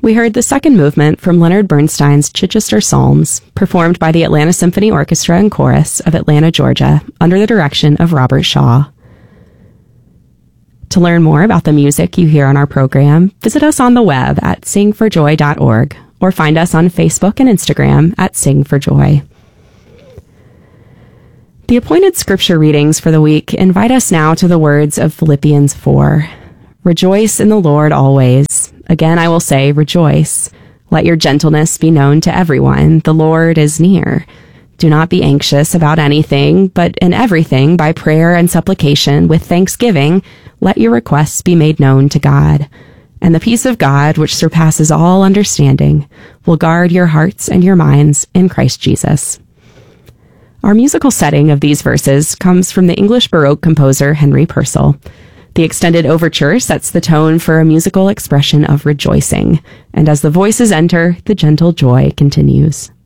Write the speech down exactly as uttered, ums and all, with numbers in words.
we heard the second movement from Leonard Bernstein's Chichester Psalms, performed by the Atlanta Symphony Orchestra and Chorus of Atlanta, Georgia, under the direction of Robert Shaw. To learn more about the music you hear on our program, visit us on the web at sing for joy dot org or find us on Facebook and Instagram at Sing for Joy. The appointed scripture readings for the week invite us now to the words of Philippians four. Rejoice in the Lord always. Again, I will say, rejoice. Let your gentleness be known to everyone. The Lord is near. Do not be anxious about anything, but in everything, by prayer and supplication, with thanksgiving, let your requests be made known to God. And the peace of God, which surpasses all understanding, will guard your hearts and your minds in Christ Jesus. Our musical setting of these verses comes from the English Baroque composer Henry Purcell. The extended overture sets the tone for a musical expression of rejoicing, and as the voices enter, the gentle joy continues.